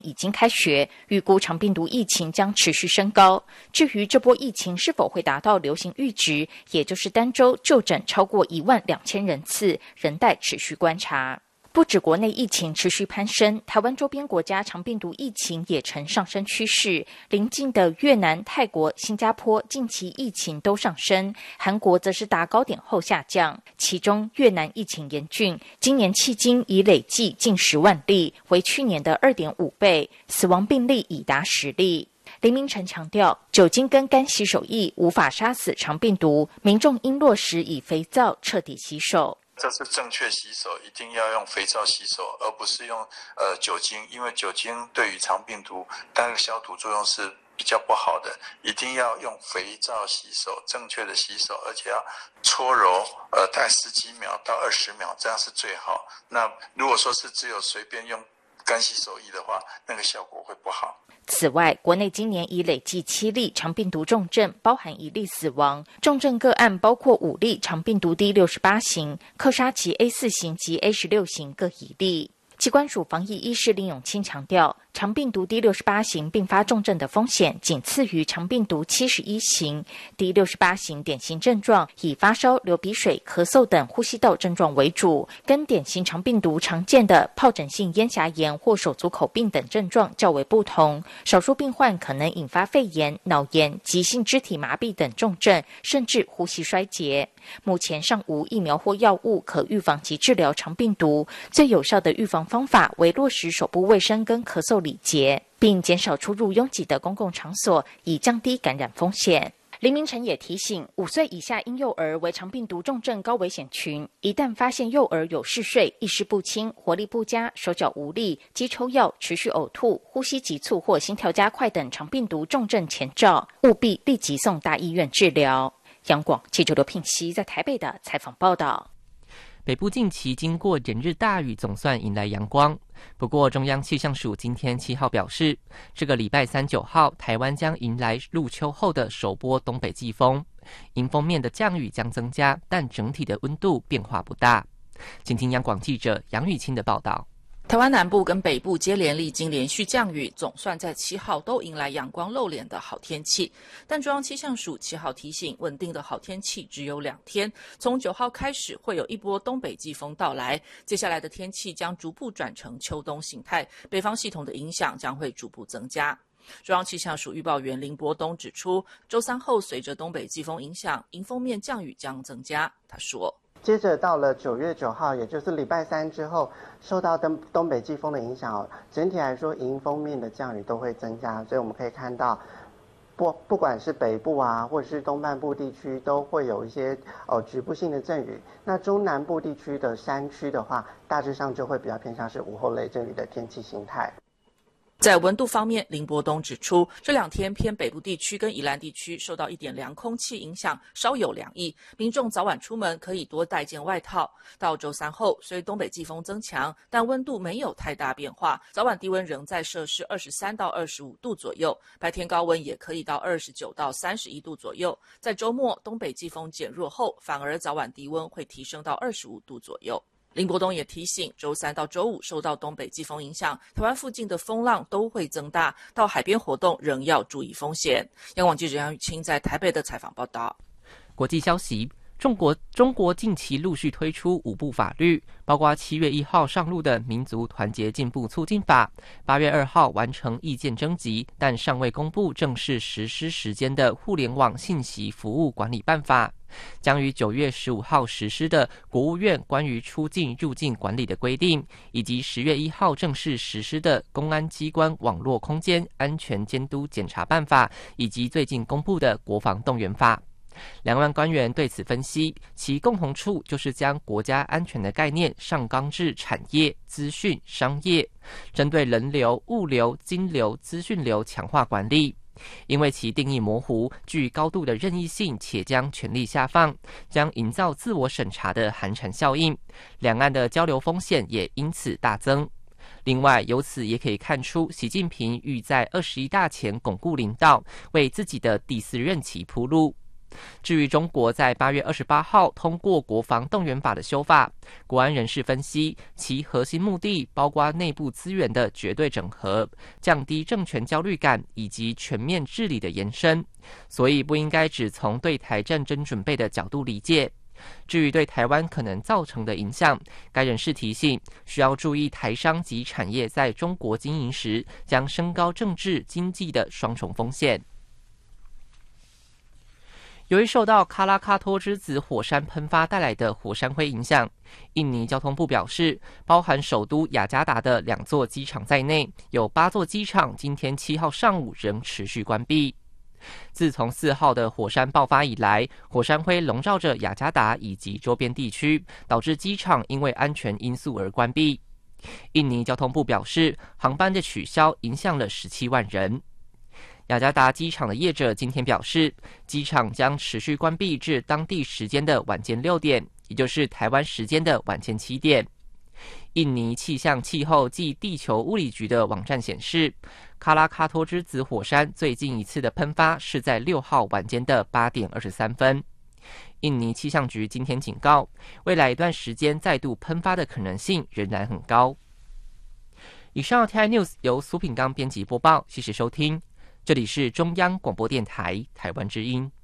已经开学，预估肠病毒疫情将持续升高。至于这波疫情是否会达到流行阈值，也就是单周就诊超过12000人次，仍待持续观察。不止国内疫情持续攀升，台湾周边国家肠病毒疫情也呈上升趋势。邻近的越南、泰国、新加坡近期疫情都上升，韩国则是达高点后下降。其中越南疫情严峻，今年迄今已累计近10万例，为去年的2.5倍，死亡病例已达10例。林明诚强调，酒精跟干洗手液无法杀死肠病毒，民众应落实以肥皂彻底洗手。 这是正确洗手，一定要用肥皂洗手，而不是用酒精，因为酒精对于肠病毒单个消毒作用是比较不好的，一定要用肥皂洗手，正确的洗手，而且要搓揉大概10几秒到20秒，这样是最好。那如果说是只有随便用干洗手液的话，那个效果会不好。 此外，国内今年已累计7例肠病毒重症，包含1例死亡。重症个案包括5例肠病毒D68型、克沙奇 A4 型及 A16型各1例。疾管署防疫医师林永清强调，肠病毒D68型并发重症的风险仅次于肠病毒71型。D68型典型症状以发烧、流鼻水、咳嗽等呼吸道症状为主，跟典型肠病毒常见的疱疹性咽峡炎或手足口病等症状较为不同。少数病患可能引发肺炎、脑炎、急性肢体麻痹等重症，甚至呼吸衰竭。目前尚无疫苗或药物可预防及治疗肠病毒，最有效的预防方法为落实手部卫生跟咳嗽礼节，并减少出入拥挤的公共场所，以降低感染风险。林明诚也提醒，5岁以下婴幼儿为肠病毒重症高危险群，一旦发现幼儿有嗜睡、意识不清、活力不佳、手脚无力、肌抽药、持续呕吐、呼吸急促或心跳加快等肠病毒重症前兆，务必立即送大医院治疗。央广记者刘聘熙在台北的采访报道。 北部近期经过连日大雨，总算迎来阳光。不过，中央气象署今天7号表示，这个礼拜3、9号，台湾将迎来入秋后的首波东北季风，迎风面的降雨将增加，但整体的温度变化不大。请听央广记者杨雨清的报道。 台湾南部跟北部接连历经连续降雨，总算在7号都迎来阳光露脸的好天气。但中央气象署7号提醒，稳定的好天气只有2天，从9号开始会有一波东北季风到来，接下来的天气将逐步转成秋冬形态，北方系统的影响将会逐步增加。中央气象署预报员林伯东指出，周3后随着东北季风影响，迎风面降雨将增加。他说， 接着到了9月9号，也就是礼拜3之后，受到东北季风的影响，整体来说迎风面的降雨都会增加，所以我们可以看到不管是北部啊，或者是东半部地区，都会有一些局部性的阵雨。那中南部地区的山区的话，大致上就会比较偏向是午后雷阵雨的天气形态。 在温度方面，林伯东指出，这2天偏北部地区跟宜兰地区受到一点凉空气影响，稍有凉意，民众早晚出门可以多带件外套。到周3后，虽东北季风增强，但温度没有太大变化，早晚低温仍在摄氏23到25度左右，白天高温也可以到29到31度左右。在周末，东北季风减弱后，反而早晚低温会提升到25度左右。林伯东也提醒，周3到周5受到东北季风影响，台湾附近的风浪都会增大，到海边活动仍要注意风险。央广记者杨雨清在台北的采访报道。 国际消息，中国近期陆续推出5部法律，包括7月1号上路的民族团结进步促进法，8月2号完成意见征集，但尚未公布正式实施时间的互联网信息服务管理办法，将于9月15号实施的国务院关于出境入境管理的规定，以及10月1号正式实施的公安机关网络空间安全监督检查办法，以及最近公布的国防动员法。两岸官员对此分析，其共同处就是将国家安全的概念上纲至产业、资讯、商业，针对人流、物流、金流、资讯流强化管理。因为其定义模糊，具高度的任意性，且将权力下放，将营造自我审查的寒蝉效应，两岸的交流风险也因此大增。另外，由此也可以看出，习近平欲在21大前巩固领导，为自己的第4任期铺路。 至于中国在8月28号通过国防动员法的修法，国安人士分析，其核心目的包括内部资源的绝对整合、降低政权焦虑感以及全面治理的延伸，所以不应该只从对台战争准备的角度理解。至于对台湾可能造成的影响，该人士提醒，需要注意台商及产业在中国经营时将升高政治经济的双重风险。由于受到喀拉喀托之子火山喷发带来的火山灰影响，印尼交通部表示，包含首都雅加达的2座机场在内，有8座机场今天7号上午仍持续关闭。自从4号的火山爆发以来，火山灰笼罩着雅加达以及周边地区，导致机场因为安全因素而关闭。印尼交通部表示，航班的取消影响了17万人。雅加达机场的业者今天表示，机场将持续关闭至当地时间的晚间6点，也就是台湾时间的晚间7点。印尼气象气候暨地球物理局的网站显示，喀拉喀托之子火山最近一次的喷发是在6号晚间的8点23分。印尼气象局今天警告，未来一段时间再度喷发的可能性仍然很高。以上 TI News 由苏品刚编辑播报，谢谢收听。这里是中央广播电台台湾之音。